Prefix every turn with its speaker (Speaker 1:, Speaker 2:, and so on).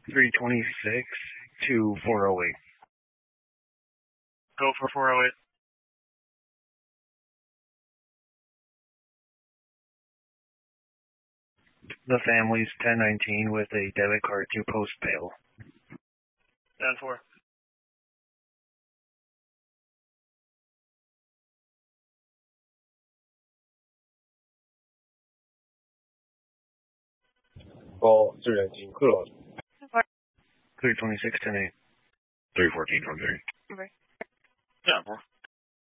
Speaker 1: 326 to 408.
Speaker 2: Go for 408.
Speaker 1: The family's 1019 with a debit card to post bail.
Speaker 2: 10-4.
Speaker 3: Call 319 clear.
Speaker 1: 326 10-8.
Speaker 3: 314 from 3.
Speaker 2: Okay. 10-4.